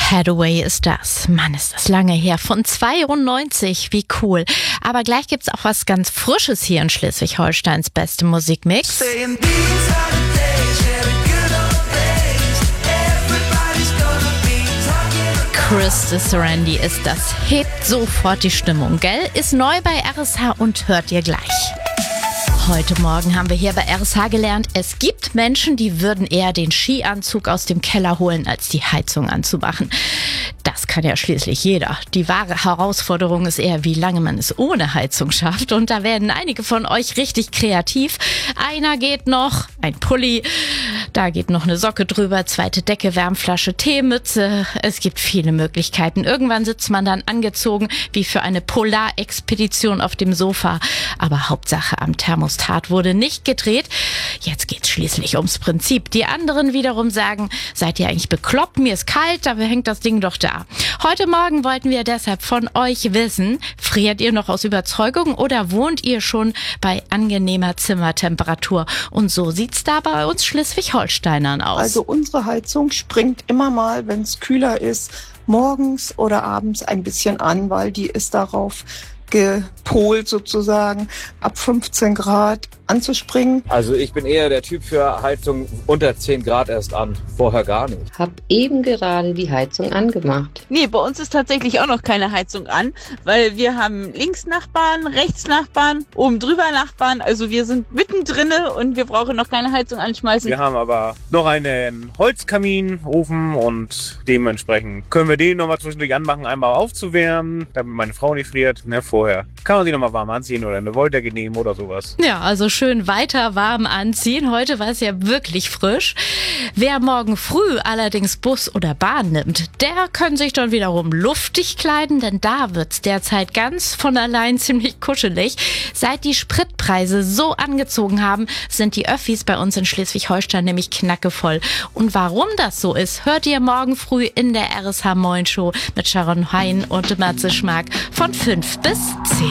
Hathaway ist das. Mann, ist das lange her. Von 92. Wie cool. Aber gleich gibt's auch was ganz Frisches hier in Schleswig-Holsteins beste Musikmix. Chris Randy ist das. Hebt sofort die Stimmung, gell? Ist neu bei RSH und hört ihr gleich. Heute Morgen haben wir hier bei RSH gelernt, es gibt Menschen, die würden eher den Skianzug aus dem Keller holen, als die Heizung anzumachen. Das kann ja schließlich jeder. Die wahre Herausforderung ist eher, wie lange man es ohne Heizung schafft. Und da werden einige von euch richtig kreativ. Einer geht noch, ein Pulli, da geht noch eine Socke drüber, zweite Decke, Wärmflasche, Teemütze. Es gibt viele Möglichkeiten. Irgendwann sitzt man dann angezogen wie für eine Polarexpedition auf dem Sofa. Aber Hauptsache am Thermostat wurde nicht gedreht. Jetzt geht's schließlich ums Prinzip. Die anderen wiederum sagen, seid ihr eigentlich bekloppt? Mir ist kalt, dafür hängt das Ding doch da. Heute Morgen wollten wir deshalb von euch wissen, friert ihr noch aus Überzeugung oder wohnt ihr schon bei angenehmer Zimmertemperatur? Und so sieht's da bei uns Schleswig-Holsteinern aus. Also unsere Heizung springt immer mal, wenn es kühler ist, morgens oder abends ein bisschen an, weil die ist darauf gepolt sozusagen, ab 15 Grad anzuspringen. Also ich bin eher der Typ für Heizung unter 10 Grad erst an, vorher gar nicht. Hab eben gerade die Heizung angemacht. Nee, bei uns ist tatsächlich auch noch keine Heizung an, weil wir haben links Nachbarn, rechts Nachbarn, oben drüber Nachbarn, also wir sind mittendrin und wir brauchen noch keine Heizung anschmeißen. Wir haben aber noch einen Holzkaminofen und dementsprechend können wir den nochmal zwischendurch anmachen, einmal aufzuwärmen, damit meine Frau nicht friert, vorher. Kann man sie nochmal warm anziehen oder eine Wolldecke nehmen oder sowas. Ja, also schön weiter warm anziehen. Heute war es ja wirklich frisch. Wer morgen früh allerdings Bus oder Bahn nimmt, der kann sich dann wiederum luftig kleiden, denn da wird's derzeit ganz von allein ziemlich kuschelig. Seit die Spritpreise so angezogen haben, sind die Öffis bei uns in Schleswig-Holstein nämlich knackevoll. Und warum das so ist, hört ihr morgen früh in der RSH Moin Show mit Sharon Hein und Matze Schmark von 5 bis 10.